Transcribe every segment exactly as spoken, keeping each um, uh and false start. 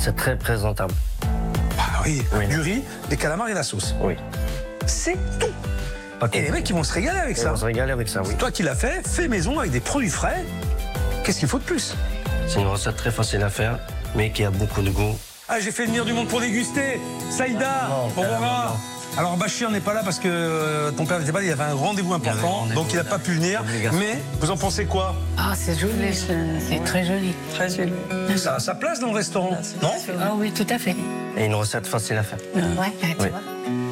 C'est très présentable. Ah oui, Oui. du riz, des calamars et la sauce. Oui. C'est tout. Pas Et les mecs, ils vont se régaler avec Et ça. on se régale avec ça, oui. Toi qui l'as fait, fait maison avec des produits frais. Qu'est-ce qu'il faut de plus? C'est une recette très facile à faire, mais qui a beaucoup de goût. Ah, j'ai fait venir du monde pour déguster. Saïda, Non, Aurora. Alors Bachir n'est pas là parce que euh, ton père n'était pas là, il y avait un rendez-vous avait un important, rendez-vous, donc il n'a pas pu venir. obligation. Mais vous en pensez quoi? Ah, c'est joli, c'est très joli. Très joli. Ça a sa place dans le restaurant, non? Ah oui, tout à fait. Et une recette facile à faire. Ouais, tu Oui. vois.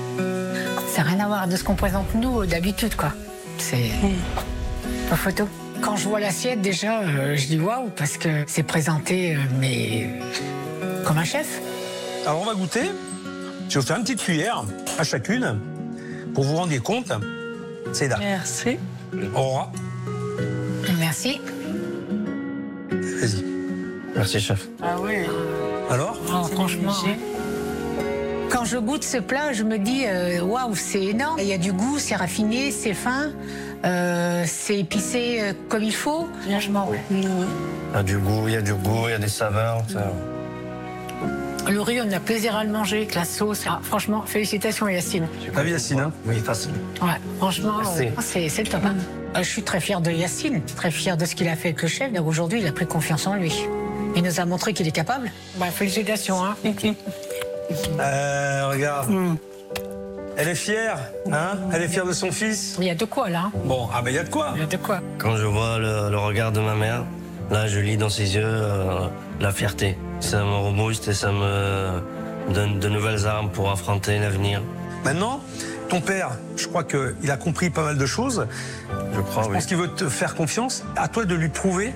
Ça n'a rien à voir de ce qu'on présente nous d'habitude, quoi. C'est pas photo. Quand je vois l'assiette, déjà, euh, je dis waouh, parce que c'est présenté, euh, mais comme un chef. Alors on va goûter. Je vais vous faire une petite cuillère à chacune pour vous rendre compte. Saïda, Merci. Aurora, Merci. vas-y. Merci, chef. Ah oui. Alors? Oh, franchement. Quand je goûte ce plat, je me dis euh, waouh, c'est énorme. Il y a du goût, c'est raffiné, c'est fin, euh, c'est épicé euh, comme il faut. Franchement. Il y a du goût, il y a du goût, il y a des saveurs. ça- Le riz, on a plaisir à le manger avec la sauce. Ah, franchement, félicitations Yacine. T'as vu Yacine, hein? Oui, facile. Ouais, franchement, Merci. euh, c'est c'est le top. hein. Euh, Je suis très fière de Yacine, très fière de ce qu'il a fait avec le chef. Donc aujourd'hui, il a pris confiance en lui. Il nous a montré qu'il est capable. Bah, félicitations. Hein. Euh, regarde. Elle est fière, hein? Elle est fière de son fils. Il y a de quoi là. hein. Bon, ah ben il y a de quoi. Il y a de quoi. Quand je vois le, le regard de ma mère, là, je lis dans ses yeux euh, la fierté. Ça me rebooste et ça me donne de nouvelles armes pour affronter l'avenir. Maintenant, ton père, je crois qu'il a compris pas mal de choses. Je crois, Je oui. pense qu'il veut te faire confiance. À toi de lui prouver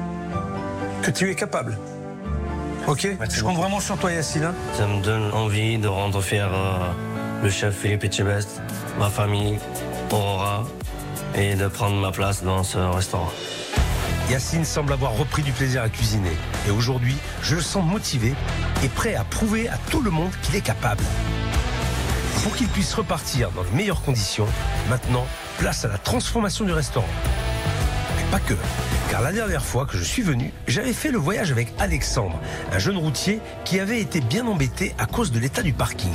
que tu es capable. Ok? Merci Je compte beaucoup. vraiment sur toi, Yacine. hein. Ça me donne envie de rendre fier euh, le chef Philippe Etchebest, ma famille, Aurora, et de prendre ma place dans ce restaurant. Yacine semble avoir repris du plaisir à cuisiner. Et aujourd'hui, je le sens motivé et prêt à prouver à tout le monde qu'il est capable. Pour qu'il puisse repartir dans les meilleures conditions, maintenant, place à la transformation du restaurant. Mais pas que, car la dernière fois que je suis venu, j'avais fait le voyage avec Alexandre, un jeune routier qui avait été bien embêté à cause de l'état du parking.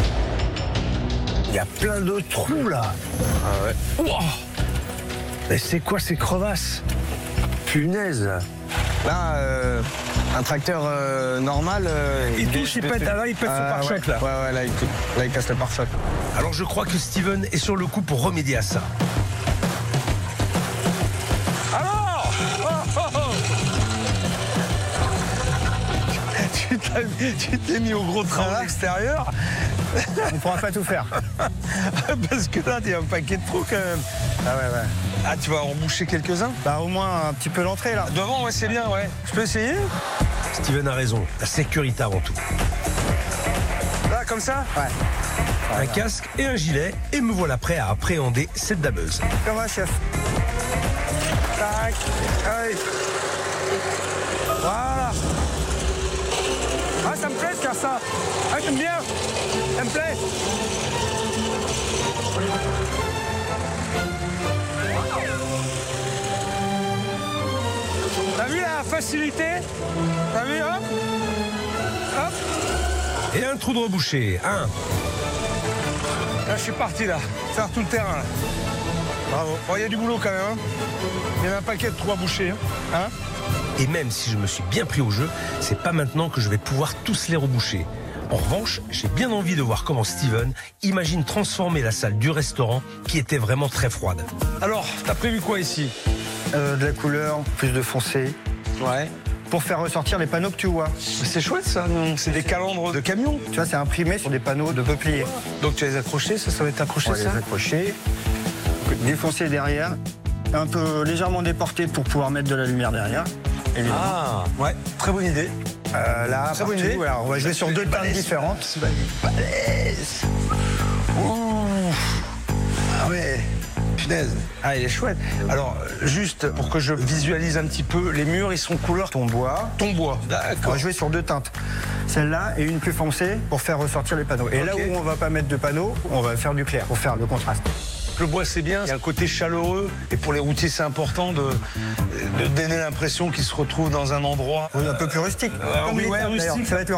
Il y a plein de trous là. Ah ouais. Wow. Mais c'est quoi ces crevasses? Punaise. Là, euh, un tracteur euh, normal. Euh, Il touche, il pète. Ah, là, il pète son Euh, pare-choc, ouais. là. Ouais, ouais, là, il, là, il casse le pare-choc. Alors je crois que Steven est sur le coup pour remédier à ça. Alors oh, oh, oh. Tu t'as- tu t'es mis au gros travail à l'extérieur. On pourra pas tout faire. Parce que là, il y a un paquet de trous quand même. Ah ouais, ouais. Ah, tu vas en boucher quelques-uns? Bah, au moins un petit peu l'entrée, là. Devant, ouais, c'est bien, ouais. Je peux essayer? Steven a raison. La sécurité avant tout. Là, comme ça? Ouais. Un casque et un gilet, et me voilà prêt à appréhender cette dameuse. Comment, chef? Tac, allez. Voilà. Ah, ça me plaît de faire ça. Ah, j'aime bien. Ça me plaît. T'as vu la facilité? T'as vu, hop? Hop. Et un trou de rebouché. Un. Là, je suis parti, là. Faire tout le terrain, là. Bravo. Bon, il y a du boulot quand même, hein. Il y en a un paquet de trous à boucher, hein. Hein? Et même si je me suis bien pris au jeu, c'est pas maintenant que je vais pouvoir tous les reboucher. En revanche, j'ai bien envie de voir comment Steven imagine transformer la salle du restaurant qui était vraiment très froide. Alors, t'as prévu quoi ici? Euh, de la couleur, plus de foncé. Ouais. Pour faire ressortir les panneaux que tu vois. C'est chouette ça, non? C'est des calandres de camion. Tu vois, c'est imprimé sur des panneaux de peuplier. Donc tu vas les accrocher, ça, ça va être accroché On va les ça? accrocher. Défoncer derrière. Un peu légèrement déporté pour pouvoir mettre de la lumière derrière. Évidemment. Ah, ouais, très bonne idée. Euh, là, Très bonne partout, idée. voilà, on va jouer sur deux teintes différentes. Balèze. Ouh. Ah ouais, punaise. Ah, il est chouette. Alors, juste pour que je visualise un petit peu, les murs, ils sont couleur Ton bois. ton bois. On D'accord. va jouer sur deux teintes. Celle-là et une plus foncée pour faire ressortir les panneaux. Et là Ok. où on va pas mettre de panneaux, on va faire du clair pour faire le contraste. Le bois, c'est bien. Il y a un côté chaleureux. Et pour les routiers, c'est important de, de donner l'impression qu'ils se retrouvent dans un endroit Un peu plus rustique. Euh, Comme oui, les ouais, tables, d'ailleurs. rustique. Ça va être le